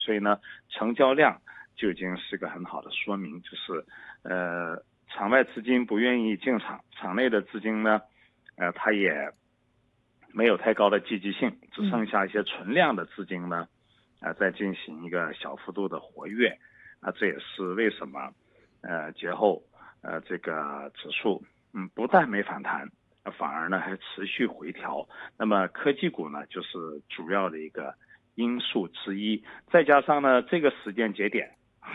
所以呢，成交量就已经是个很好的说明，就是场外资金不愿意进场，场内的资金呢，它也没有太高的积极性，只剩下一些存量的资金呢，在进行一个小幅度的活跃，这也是为什么节后这个指数不但没反弹，反而呢还持续回调。那么科技股呢就是主要的一个因素之一，再加上呢这个时间节点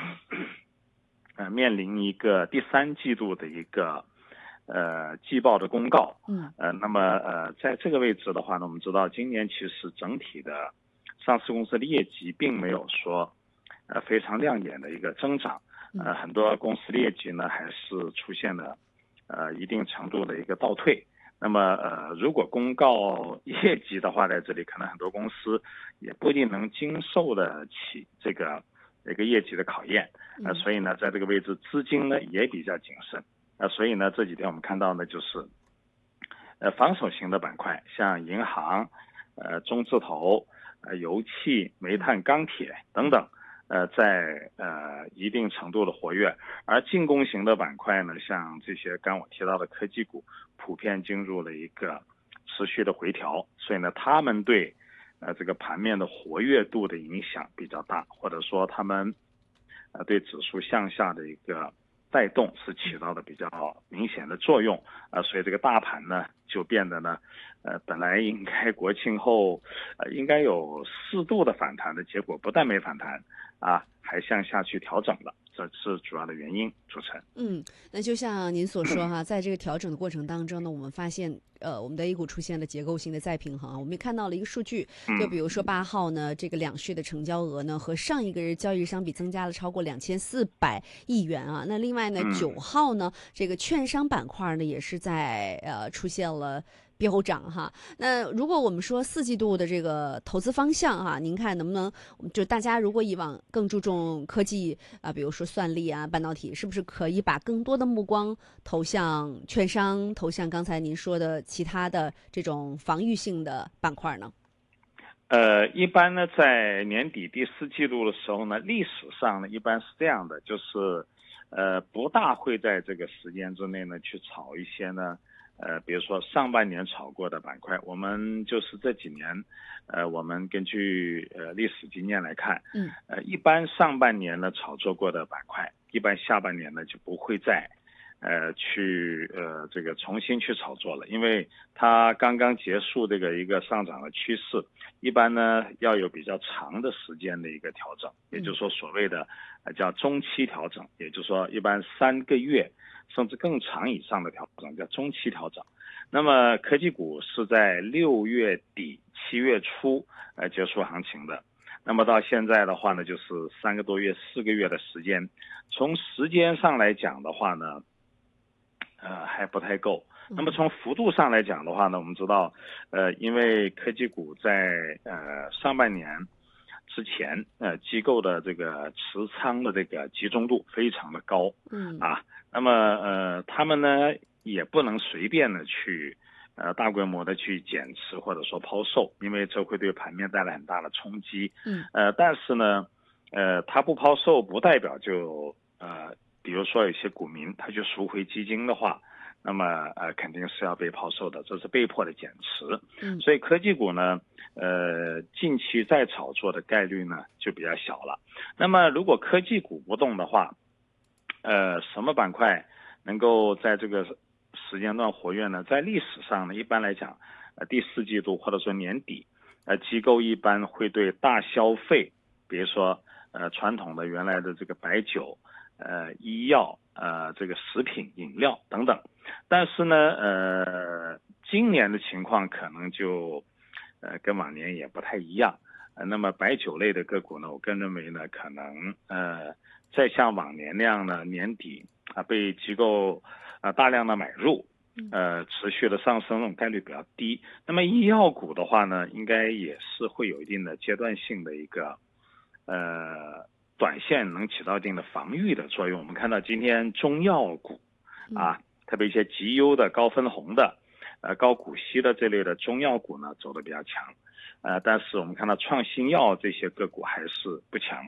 面临一个第三季度的一个季报的公告，那么在这个位置的话呢，我们知道今年其实整体的上市公司的业绩并没有说非常亮眼的一个增长，很多公司的业绩呢还是出现了一定程度的一个倒退。那么如果公告业绩的话，在这里可能很多公司也不一定能经受得起这个一个业绩的考验，所以呢在这个位置资金呢也比较谨慎，所以呢这几天我们看到呢就是防守型的板块，像银行、中字头、油气、煤炭、钢铁等等，在一定程度的活跃，而进攻型的板块呢，像这些刚我提到的科技股，普遍进入了一个持续的回调，所以呢，他们对这个盘面的活跃度的影响比较大，或者说他们对指数向下的一个带动是起到的比较明显的作用，所以这个大盘呢就变得呢，本来应该国庆后应该有适度的反弹的结果，不但没反弹还向下去调整了，这是主要的原因。主持人， 那就像您所说哈，在这个调整的过程当中呢，我们发现我们的 A 股出现了结构性的再平衡啊。我们也看到了一个数据，就比如说8号呢，这个两市的成交额呢和上一个日交易日相比增加了超过2400亿元啊。那另外呢，9号呢，这个券商板块呢也是在出现了飙涨哈。那如果我们说4季度的这个投资方向哈，您看能不能就大家如果以往更注重科技比如说算力半导体，是不是可以把更多的目光投向券商，投向刚才您说的其他的这种防御性的板块呢？ 一般呢，在年底第4季度的时候呢，历史上呢一般是这样的，就是不大会在这个时间之内呢去炒一些呢比如说上半年炒过的板块，我们就是这几年我们根据历史经验来看，一般上半年呢炒作过的板块，一般下半年呢就不会再去这个重新去炒作了，因为它刚刚结束这个一个上涨的趋势，一般呢要有比较长的时间的一个调整，也就是说所谓的叫中期调整，也就是说一般3个月甚至更长以上的调整叫中期调整。那么科技股是在6月底7月初结束行情的，那么到现在的话呢，就是3个多月4个月的时间，从时间上来讲的话呢还不太够。那么从幅度上来讲的话呢，我们知道因为科技股在上半年之前机构的这个持仓的这个集中度非常的高，那么他们呢也不能随便的去大规模的去减持或者说抛售，因为这会对盘面带来很大的冲击。但是呢他不抛售不代表就比如说有些股民他去赎回基金的话，那么肯定是要被抛售的，这是被迫的减持。所以科技股呢近期再炒作的概率呢就比较小了。那么如果科技股不动的话，什么板块能够在这个时间段活跃呢？在历史上呢，一般来讲第4季度或者说年底机构一般会对大消费，比如说传统的原来的这个白酒医药这个食品饮料等等。但是呢今年的情况可能就跟往年也不太一样。那么白酒类的个股呢，我个人认为呢，可能再像往年那样呢，年底被机构大量的买入，持续的上升，这种概率比较低。那么医药股的话呢，应该也是会有一定的阶段性的一个短线能起到一定的防御的作用。我们看到今天中药股特别一些绩优的高分红的高股息的这类的中药股呢走得比较强。 但是我们看到创新药这些个股还是不强。